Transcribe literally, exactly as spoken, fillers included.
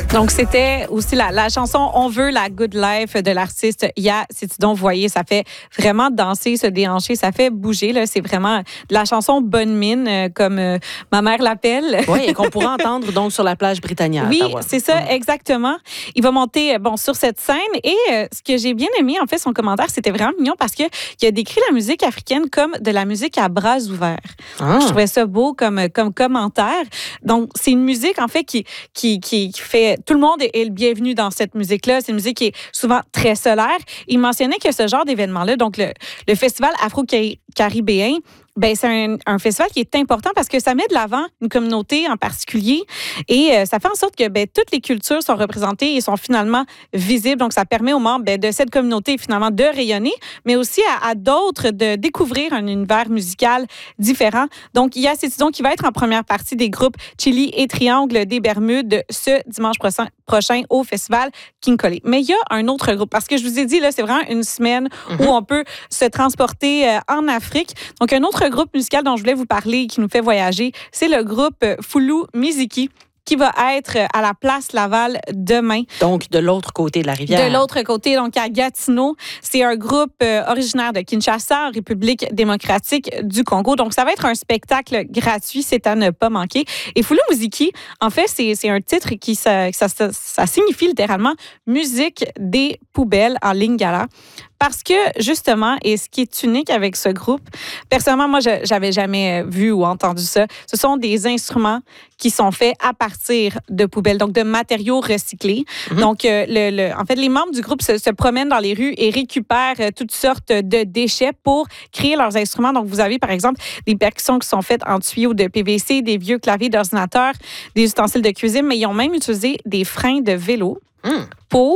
Donc, c'était aussi la, la chanson On veut la good life de l'artiste Ya Citidon. Vous voyez, ça fait vraiment danser, se déhancher, ça fait bouger. Là. C'est vraiment de la chanson bonne mine, euh, comme euh, ma mère l'appelle. Oui, et qu'on pourra entendre donc sur la plage Britannia à Oui, Ottawa. c'est ça, exactement. Il va monter bon, sur cette scène et euh, ce que j'ai bien aimé, en fait, son commentaire, c'était vraiment mignon parce qu'il a décrit la musique africaine comme de la musique à bras ouverts. Ah. Je trouvais ça beau comme, comme commentaire. Donc, c'est une musique, en fait, qui, qui, qui, qui fait... Tout le monde est, est le bienvenu dans cette musique-là. C'est une musique qui est souvent très solaire. Il mentionnait que ce genre d'événement-là, donc le, le Festival afro-caribéen, ben c'est un, un festival qui est important parce que ça met de l'avant une communauté en particulier et euh, ça fait en sorte que ben, toutes les cultures sont représentées et sont finalement visibles. Donc, ça permet aux membres ben, de cette communauté finalement de rayonner, mais aussi à, à d'autres de découvrir un univers musical différent. Donc, il y a Citidon qui va être en première partie des groupes Chili et Triangle des Bermudes ce dimanche prochain, prochain au festival King Collet. Mais il y a un autre groupe parce que je vous ai dit, là, c'est vraiment une semaine mm-hmm. où on peut se transporter euh, en Afrique. Donc, un autre groupe musical dont je voulais vous parler qui nous fait voyager, c'est le groupe Fulu Miziki qui va être à la place Laval demain. Donc, de l'autre côté de la rivière. De l'autre côté, donc à Gatineau. C'est un groupe euh, originaire de Kinshasa, en République démocratique du Congo. Donc, ça va être un spectacle gratuit, c'est à ne pas manquer. Et Fulu Miziki, en fait, c'est, c'est un titre qui ça, ça, ça, ça signifie littéralement « musique des poubelles » en lingala. Parce que, justement, et ce qui est unique avec ce groupe, personnellement, moi, je n'avais jamais vu ou entendu ça. Ce sont des instruments qui sont faits à partir de poubelles, donc de matériaux recyclés. Mm-hmm. Donc, euh, le, le, en fait, les membres du groupe se, se promènent dans les rues et récupèrent euh, toutes sortes de déchets pour créer leurs instruments. Donc, vous avez, par exemple, des percussions qui sont faites en tuyaux de P V C, des vieux claviers d'ordinateur, des ustensiles de cuisine, mais ils ont même utilisé des freins de vélo mm. pour